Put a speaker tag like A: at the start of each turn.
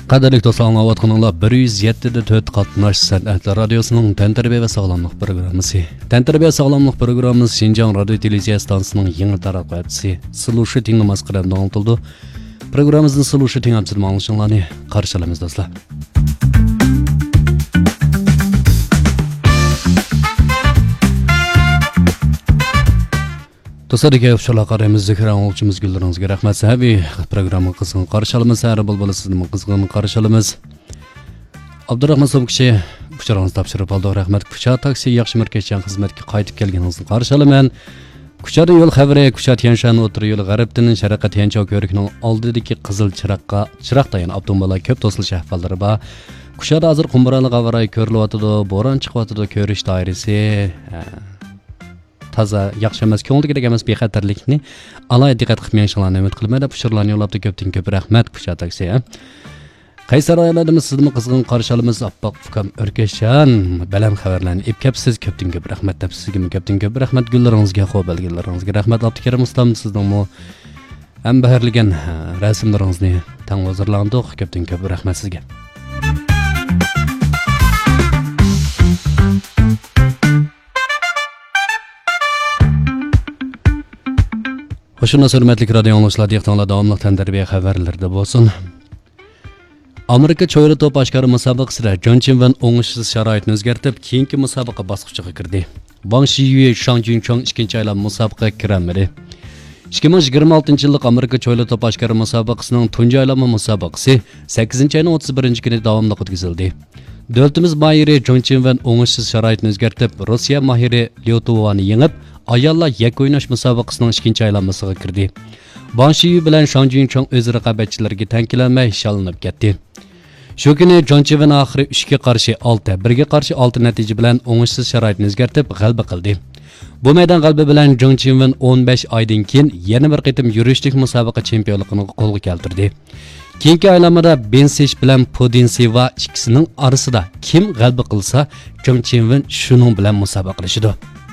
A: Qadirlik dostlarına vatqanınla 107.4 qatnaş Sənət Radiosunun Təntarbiyə və Sağlamlıq Proqramısı. Təntarbiyə Sağlamlıq Proqramı Şinjan Radio Televiziya Stansının yeni taraqatçısı Sıluşu Tingamaz qıramda anlatıldı. Proqramımızın Sıluşu Tingamçılığını anlaşılanlarını qarşılamız dostlar. Dostlarga uşaqlar qaraymiz zikran olchimiz güllaringizga rahmat. Sahibi programma qizg'in qarşılamız, har bo'lib sizni qizg'in qarşılamız. Abdurahman Somkishi kucharingizni topshirib oldi. Rahmat. Kucha taksi yaxshi markazdan xizmatga qaytib kelganingizni qarşılaman. Kuchada yo'l xabari, Kucha Tianshan o'tir yo'li g'arbdan sharqqa Tianchao ko'rikning oldidagi qizil chiroq tayan avtomobillar ko'p to'silish ahvollari bor. Kuchada hozir qumbarali g'avaray ko'rilyotdi, bo'ron chiqyotdi, ko'rish doirasi taza yaxshi emas, ko'ngilga emas bexatarlikni alohida diqqat qilmayishlarni umid qilaman deb pushurlarni yo'llabdi. Ko'pdan ko'p rahmat Kucha taksi. Qaysar oilalarimiz sizni qizg'in qarşılamız appoq fukam o'rkashgan baland xabarlarni epkapsiz. Ko'pdan ko'p rahmat deb sizga ko'pdan ko'p rahmat. Gullaringizga, qo'balgilaringizga rahmat. Abdukarim ustam sizning ham baharligan rasmlaringizni tang hozirlandik. Ko'pdan ko'p rahmat sizga. Hoşuna hürmetli radyo anlaşılar diyektanlar davamlı tenderbiye haberlerde bolsun. Amerika cho'yli top oshkori musobaqasida Jon Chenvan o'ngishsiz sharoitni o'zgartirib, keyingi musobaqa bosqichiga kirdi. Wang Shiyue, Shang Junchong ikkinchi aylan musobaqaga kiramadi. 2026-yillik Amerika cho'yli top oshkori musobaqasining tunji aylanma musobaqasi 8-ayning 31-kuni davomli o'tkazildi. Davlatimiz mahiri Jon Chenvan o'ngishsiz sharoitni o'zgartirib, Rossiya mahiri Liu Tuovani yengib, ayollar yakka o'ynash musobaqasining ikkinchi aylanmasiga kirdi. Wang Shiyue bilan Shang Junchong o'z raqobatchilariga tankilanmay shalinib ketdi. Shu kuni Jon Chenvan oxiri 3 ga qarshi 6, 1 ga qarshi 6 natija bilan o'ngishsiz sharoitni o'zgartirib g'alaba qildi. Bu maydon g'alaba bilan Jon Chenvan 15 oydan keyin yana bir qitim yurishlik musobaqa chempionligini qo'lga keltirdi. Keyingi aylanmada Ben Sesh bilan Podin Seva ikkisining orasida kim g'alaba qilsa, Jon Chenvan shuning bilan musobaqalashadi.